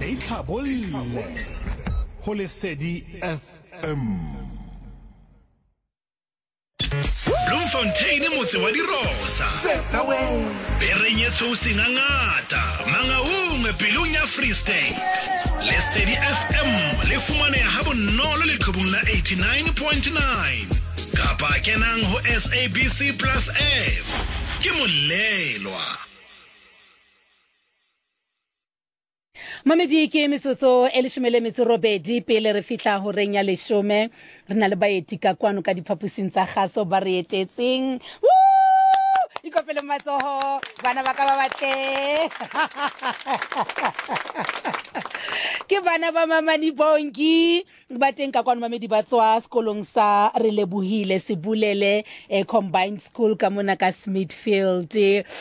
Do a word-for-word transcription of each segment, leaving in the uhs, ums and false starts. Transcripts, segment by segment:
ke itlhabolle ho Lesedi F M. Bloemfontein motse wa dirosa Berenyetso singangata Mangaung pelong ya Free State. Lesedi F M le fumane ha bonolo le qhubung la eighty-nine point nine kapa kenang ho S A B C Plus app ke molelwa. Mamedi ke metsotso e leshome metso robedi pele re fihla ho reng ya leshome re na le baeti ka kwano ka diphaposing tsa kgaso ba re etetseng ikopele matsoho bana ba ka ba batle ke bana ba Mamani Bongi ba teng ka kwano Mamedi ba tswa sekolong sa re lebohile Sebulele eh, combined school ka mona ka Smithfield.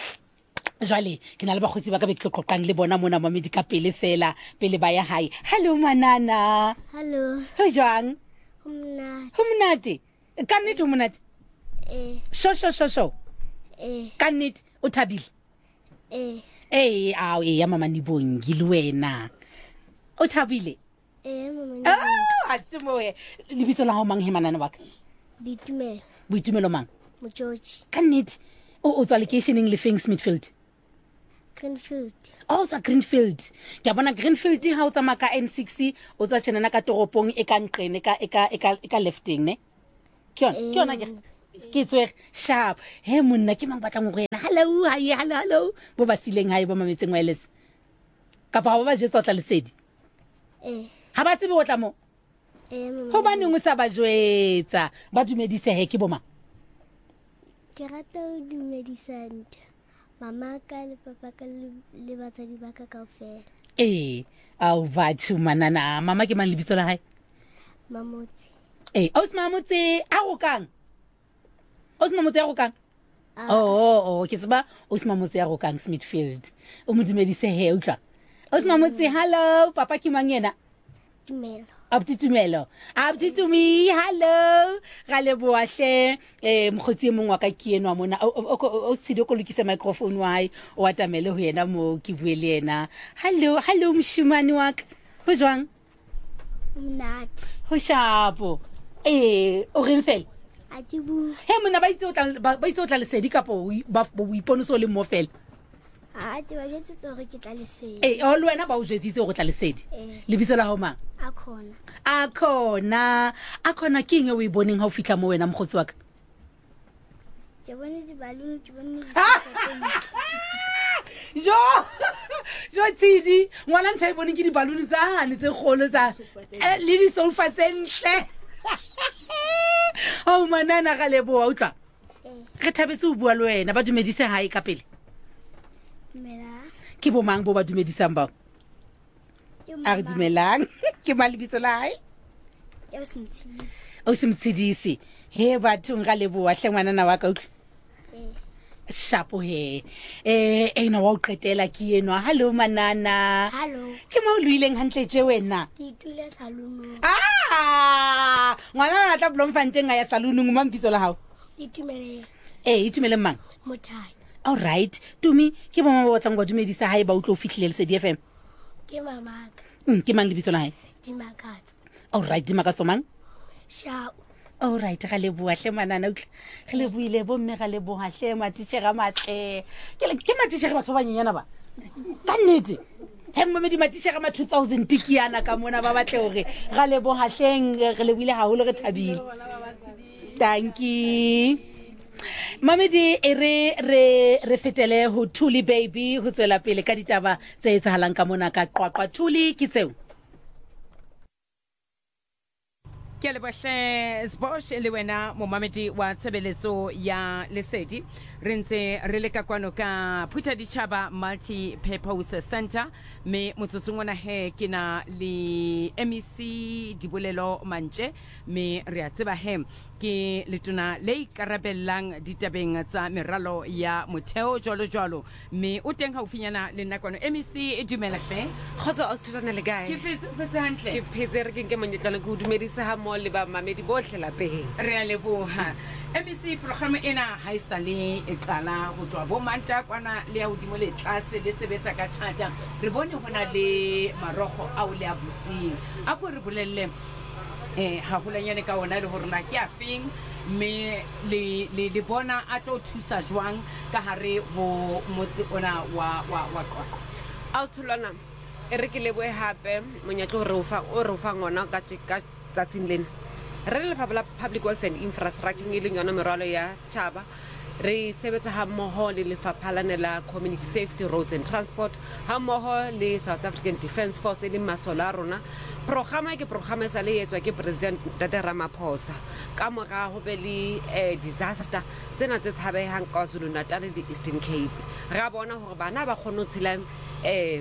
Jwale ke na le ba khotsi ba ka be ke qoqang le bona mona Mamedi ka pele fela pele ba ya hae. Hello manana. Hello. Ho jwang? Mnate. Ho mnate. Ka nnete ho mnate. Eh. Sho sho sho sho. Eh. Ka nnete o thabile. Eh. Eh a e ya Mamani Bongi le wena. O thabile. Eh mama. Ah, atsemoe. Lebitso la ho mang he manana wa ka? Bitumelo. Boitumelo mang? Mojoji. Ka nnete o o tswa locationing le Feng Smithfield. Greenfield. Oh, tswa Greenfield. Ke bona Greenfield ha o tsamaya ka N six o tswa tshena ka toropong e ka nqene ka e ka e ka e ka lefting ne. Ke yona, ke yona ke. Ke tswe sharp. He monna ke mang batlang go yena. Hello, hi, hello, hello. Bo ba sileng hae ba mametseng wireless. Ka pa ba je tsotla Lesedi. Eh. Ha ba tsebe o tla mo. Eh mama. Ho bane ngwe sa ba jwetsa. Ba dumedise he ke boma. Ke rata ho dumedisana. Mama ka le papa ka le batsadi ba ka kaofela. Eh, au batho manana. Mama ke mang lebitso la hae? Mamotse. Eh, o se Mamotse a go kang? O se Mamotse a go kang? Oh, oh, ke tseba o se Mamotse a go kang Smithfield. O mo dumedise he utla. O se Mamotse, hello, papa ke mang yena? Tumelo. Abti Tumelo. Abti Tumi, hello. Ga le boahle eh mkhotsi mong wa ka ke enwa mona o tsidi ko lokisa microphone wa hae o atamele ho yena mo ke bue le yena. Hello, hello mshimane wa ka. Ho jwang? Mnate. Ho shapo. Eh, o reng fela? A tibu. He mona ba itse o tla ba itse o tla Lesedi ka po ba bo ipone so le mo fela. A tse ba jetse tsore ke tla Lesedi. Eh, o le wena ba o jetsitse go tla Lesedi. Eh. Lebitso la ho mang? Akhona. Akhona. Akhona ke eng o e boneng ha o fitla mo wena mkhotsi wa ka? Ke bone di balloon, ke bone di Jo Jo tsidi ngwana ntse bone ke di balloon tsa hane tse kgolo tsa le di sofa tsentle. Oh manana ga leboa utla. Re thabetse o bua le wena ba dumedise hae ka pele. Mela. Ke bo mang bo ba dumedisang ba? A re dumelang. Ke malebitso la hae? Ke Smithisi. O Smithisi. He batho nga leboa hle ngwana na wa ka utla. Eh. Shapo he. Eh ena wa o qetela ke enwa. Hello manana. Hello. Ke mo luileng hantle tje wena. Ke itule saloon. Ah! Ngwana na tla Bloemfontein ya saloon nguma mpitso la hao. Itumele. Eh, itumele mang? Mothai. All right. Tumi, ke bo mo batlang go dumedisa hae ba o tlo fihlile Lesedi F M. Ke mamaka. Mm, ke mang lebitso la hae? Dimakatso. All right, Dimakatso mang? Shao. All right, ga le bua hle manana utlwe. Ge le buile bo mme ga le bua hle matitshega matle. Ke le ke matitshega batho ba nyenyana ba. Ka nnete. He Mamedi matitshega ma two thousand tikiana ka mona ba batle hore ga le bua hleng ge le buile ha holo re thabile. Thank you. Mamedi e re re re fetele ho Thuli baby ho tswela pele ka ditaba tse etsahalang ka mona ka Qwaqwa. Thuli ke tseo. Ke le bohle Sbosh le wena momamedi wa tshebeletso ya Lesedi re ntse re le ka kwano ka Phuta Ditjhaba Multi Purpose Center me motsotsong ona he ke na le M E C Dibolelo Mantje me re a tseba he ke letona le ikarabellang ditabeng tsa meralo ya motheo jwalo jwalo me o teng haufinyana le nna kwano M E C e dumela fe khotso Australia le gae ke phetse phetse hantle ke phetse re ke ke monyetla le go dumedisa ha mo le ba mamedi bohle lapeng re a leboha M B C program ena ha isale e qala go tswa bo manta kwana le ya hodimo le tlase le sebetsa ka thata re bone hona le marogo a o le a butsing a go re bolelle eh ha holanyane ka ona le hore na ke afeng me le le le bona a tlo thusa jwang ka hare ho motse ona wa wa wa qwaqwa Austhulana e re ke leboe hape monyatlo re o fa o re o fa ngona ka ka tsatsing lena re le Lefapha la Public Works and Infrastructure e leng yona meralo ya setjhaba re sebetsa ha mmoho le Lefapha la Community Safety, Roads and Transport ha mmoho le South African Defence Force le masola rona programa ke programa sa le etswa ke President Dr Ramaphosa ka mora ho be le disaster tsena tse tshabehang ka KwaZulu-Natal le Eastern Cape ra bona hore bana ba kgone ho tshela eh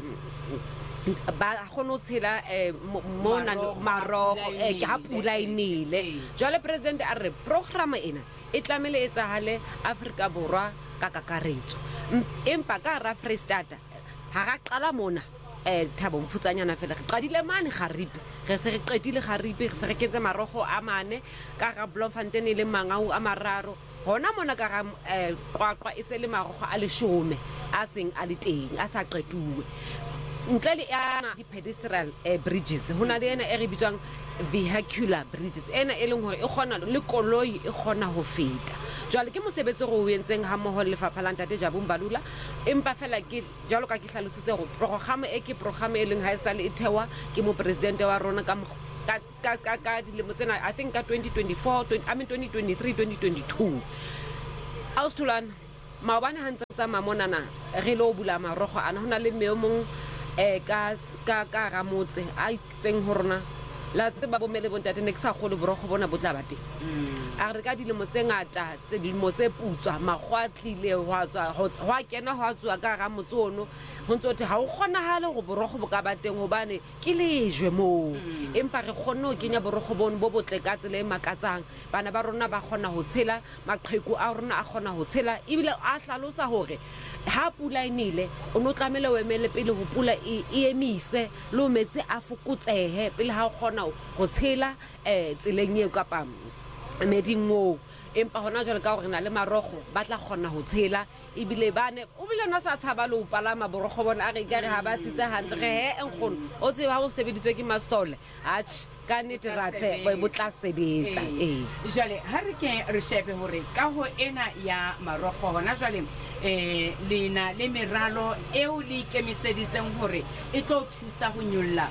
ba kgone tshela eh mona marogo eh ka pula inile jwale president a re programa ena e tlamele e tsahale Afrika Borwa ka kakaretso empa ka ra Freestata ha ga qala mona eh Thabo Mfutsanyana fela re qadile mane Garipe re se re qedile Garipe re se re kentse marogo a mane ka ga Bloemfontein le Mangau a mararo hona mona ka ga qwaqwa e se le marogo a leshome a seng a le teng a sa qetuwe ntle le ya di pedestrian eh, bridges hona le ena e re bitswang vehicular bridges ena e leng hore e kgona le koloi e kgona ho feta jwale ke mosebetsi go o entseng ha mmoho le Lefapha la Ntate Jabu Mbalula empa fela ke jalo ka ke hlalositse go programa e ke programa e leng ha esale e thewa ke mo president wa rona ka ka ka ka dilemo tsena I think ka twenty twenty-four I mean twenty twenty-three twenty twenty-two Austhulana maobane ha ntse tsa mamonana re lo bula marogo ana hona le meomong eh ka ka ka ga motse a itseng horona la tse ba bomele bontate ne ke sa go le borogo bona botla bate a re ka dilemo tse ngata tse dilemo tse putswa magwatlile hwa tswa hwa kena hwa tswa ka ga motsono ho ntse ha o kgona hale go borogo bo ka bateng hobane ke lejwe mo empa re kgone ho kenya borogo bono bo botle ka tsele makatsang bana ba rona ba kgona ho tshela maqheku a rona a kgona ho tshela ibile a hlalosa hore ha pula inile o no tlamele o emele pele ho pula e emise lo metse a fokotsehe pele ha o kgona ho tshela eh tseleng e kapa medingo empa hona jwale ka hore na le marogo ba tla kgona ho tshela ibile bane o bile no sa tshaba le o palama borogo bona a re ka re ha ba tsitse hantle re he enkgono o tseba ho sebeditswe ke masole ach ka nete ratse bo botla sebetsa eh jwale ha re ke re shebe hore ka ho ena ya marogo hona jwale eh lena le meralo eo le ikemiseditseng hore e tlo thusa ho nyolla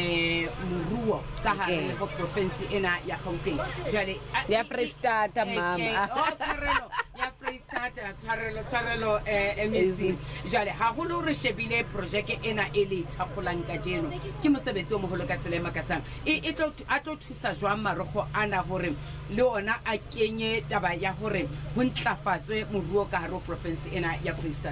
eh moruo ka hare ho province ena ya Gauteng jwale ya Freestata mama o tshwarelo ya Freestata tshwarelo tshwarelo eh M E C jwale ha go lo re shebile project ena e le thakolang ka jeno ke mosebetsi o moholo ka tsela makatsang e tlo a tlo thusa jwa marogo ana hore le ona a kenye taba ya hore ho ntlafatswe moruo ka hare ho province ena ya Freestata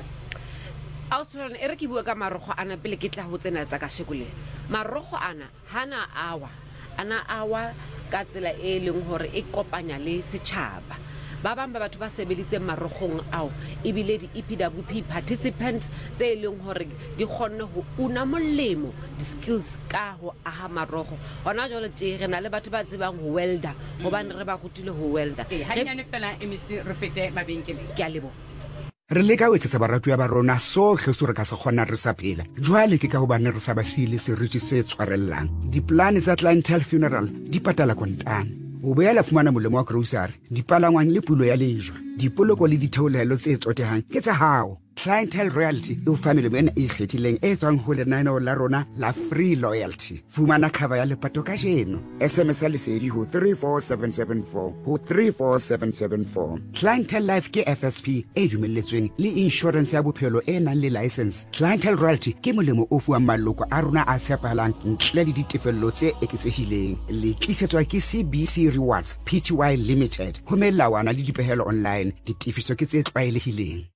Australian e re ke bua ka marogo ana pele ke tla ho tsena tsa ka shekole marogo ana hana awa ana awa ka tsela e leng hore e kopanya le setjhaba ba bang ba batho ba sebeditseng marogong ao ebile di E P W P participants tse leng hore di kgonne ho una molemo di skills ka ho aha marogo hona jole tse re na le batho ba tsebang ho welder hobane re ba gotile ho welder e ha nyane fela emisi re fete mabenkele ke a lebo re le ka wetsetsa baratuwa ba rona sohle so re ka se kgona re sa phela jwale ke ka ho bane re sa ba sile seriti se tshwarellang diplane tsa Clientele Funeral di patala kontane o boela fumana molemo wa grocery dipalangwang le pulo ya lejwa dipoloko le ditheolelo tse tsotehang ke tsa hao Clientele Royalty e o family mena e kgethileng e tswang ho lenaneo la rona la Free Loyalty fumana cover ya lepato ka jeno S M S le sedi ho three four seven seven four ho three four seven seven four Clientele Life ke F S P e dumelletsweng le insurance ya bophelo e nang le license Clientele Royalty ke molemo o fuwang maloko a rona a tshepahalang ntle le ditefello tse eketsehileng le tlisetswa ke C B C Rewards Pty Limited ho melawana le dipehelo online ditifiso ke tse tlwaelehileng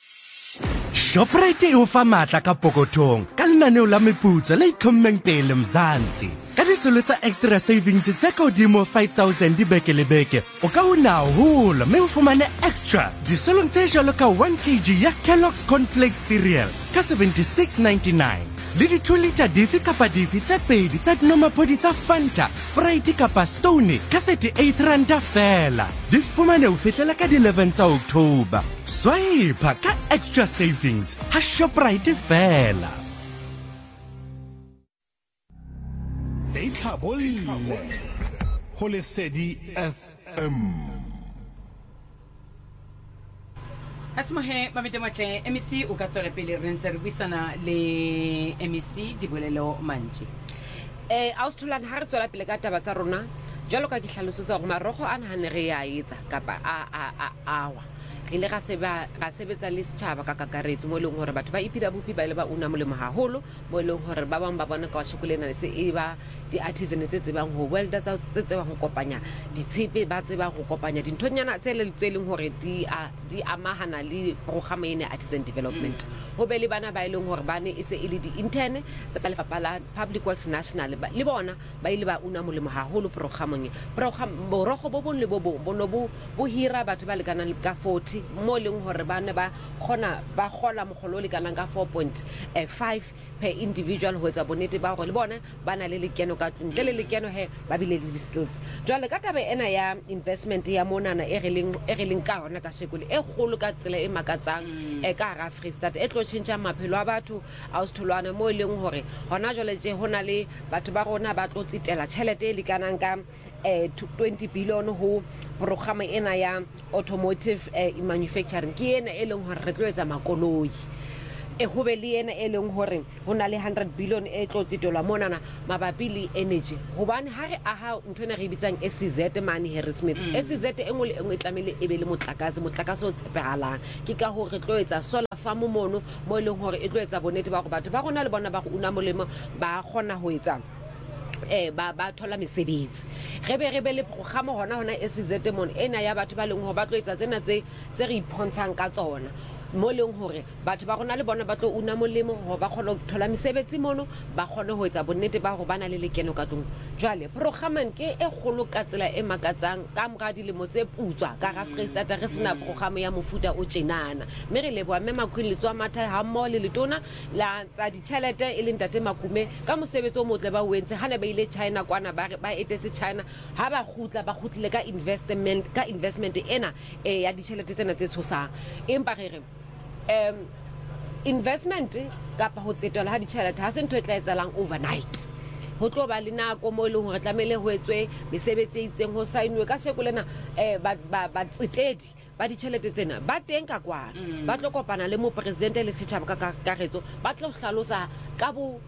Shoprite e o fa matla ka pokothong ka lenaneo la meputso le itlhommeng pele Mzansi ka disolo tsa extra savings tse ka hodimo five thousand di beke le beke o ka una hola mme o fumane extra disolong tse jalo ka one kilogram ya Kellogg's Cornflakes cereal ka seventy-six ninety-nine le di two liter dife kapa dife tse pedi tsa dinomaphodi tsa Fanta, Sprite kapa Stone ka thirty-eight ranta fela. Di fumane ho fihlela ka di eleven tsa October. Swipe ka extra savings ha Shoprite fela. Itlhabolle ho Lesedi F M. Asmohe mamete matle M E C o ka tswela pele re ntse re buisana le M E C Dibolelo Mantshi. eh Australia ha re tswela pele ka taba tsa rona jalo ka ke hlalosetsa gore marogo a nahane re ya etsa kapa a a a awa re le ga seba ga sebetsa le setšhaba ka kakaretso mo leng hore batho ba ipida bopi ba ile ba una molemo haholo mo leng hore ba bang ba bona ka tshukulena se e ba di artisan tse tsebang ho welder tsa tse tsebang ho kopanya ditshepe ba tseba ho kopanya dinthonyana tse le tseleng hore di a di amahana le programme ene artisan development ho be le bana ba ileng hore bane e se e le di intern se ka lefapha la Public Works National le bona ba ile ba una molemo haholo programmeng program borogo bo bong le bo bong bono bo bo hira batho ba le kana le ka forty mo leng hore bana ba khona ba khola mogolo le kana ka four point five per individual ho etsa bonete ba gore le bona bana le lekeno ka ntle le lekeno he ba bile le di skills jwale ka tabe ena ya investment ya monana e releng e releng ka hona ka shekole e kholo ka tsela e makatsang e ka ra Freestata e tlo tshintja maphelo a batho a Australia mo leng hore hona jwale je hona le batho ba rona ba tlo tsitela tšhelete le kanang ka eh twenty billion ho programme ena ya automotive eh, manufacturing ke ena e leng hore re tlo etsa makoloi e ho be le ena e leng hore hona le one hundred billion e tlo tsitolwa monana mabapi le energy hobane ha re aha nthwena re bitsang S C Z mane Harrismith S C Z engwe le engwe tlamele e be le motlakase motlakase o tsepehalang ke ka hore re tlo etsa solar farm mono mo leng hore e tlo etsa bonete ba go batho ba rona le bona ba go una molemo ba khona ho etsa eh ba ba thola mesebetsi re be re be le programme hona hona S C Z mon ena ya batho ba leng ho ba tlo etsa tsena tse tse re iphontshang ka tsona mo leng hore batho ba rona le bona ba tlo una molemo ho ba khona ho thola mesebetsi mono ba khone ho etsa bonnete ba go bana le lekeno ka tlong jwale programme ke e kholo ka tsela e makatsang ka mora dilemo tse putswa ka ra Freestata re sena programme ya mofuta o tjenana mme re leboa mme makhwini le tswa matha ha mo le letona la tsa ditšhelete e leng tate makume ka mosebetsi o motle ba uentse hana ba ile China kwana ba ba etetse China ha ba khutla ba khutlile ka investment ka investment ena e ya ditšhelete tsena tse tshosang empa re re um investment kapa ho tsetela ha ditšhelete ha se ntho e tla etsalang overnight ho tlo ba le nako mo le hore tlamele ho etswe mesebetsi e itseng ho sainwe ka shekolena eh ba ba tsetedi ba ditšhelete tsena ba teng ka kwana ba tlo kopana le mo president le setšhaba ka karetso ba tlo hlalosa ka bo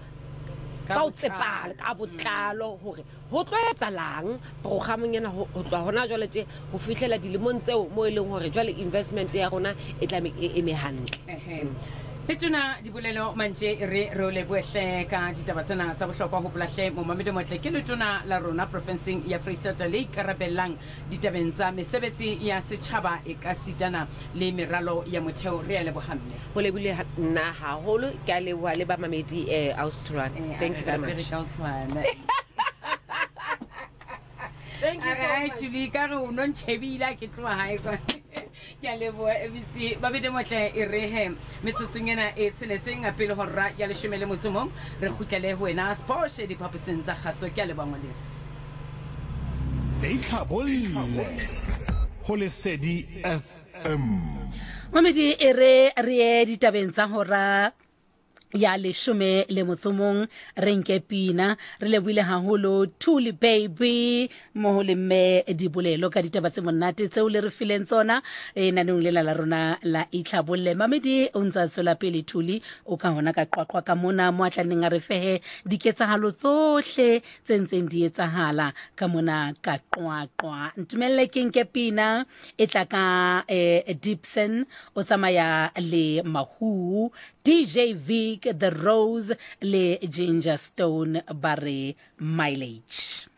ka o tsepala ka botlalo hore ho tlo etsalang programmeng ena ho tloa hona jwale tse ho fihlela dilemong tseo mo e leng hore jwale investment ya rona e tlame e me hantle Petuna Dibolelo Mantshi re re le bohle ka ditaba tsena tsa bohlokwa ho polahle mo mamedi motle ke letona la rona provinceng ya Freestata le karabellang ditabeng tsa mesebetsi ya setjhaba e ka sitana le meralo ya motheo re le bohamme ho le bile na haholo ka le wa le ba mamedi eh Australia thank you very much thank you so much Julie ka re o non chebila ke tloa hae kwa ya lebo M E C ba bede motle e re he metsotsonyana e tseletseng a pele horra ya leshome le motsomong re khutlele ho wena sports di papiseng tsa khaso ke le bangolesi Itlhabolle ho Lesedi F M Mamedi e re re ditabeng tsa hora ya leshome le motsomong re nke pina re le buile haholo Thuli baby mo le me Dibolelo ka ditaba tse monate tseo le re fileng tsona e naneng le la rona la Itlhabolle Mamedi o ntsa tswela pele Thuli o ka hona ka qwaqwa ka mona mo atlaneng a re fehe diketsahalo tsohle tse ntseng di etsahala ka mona ka qwaqwa ntumelle ke nke pina e tla ka eh, Dipson o tsamaya le Mahu D J Vic The Rose le Ginger Stone bare mileage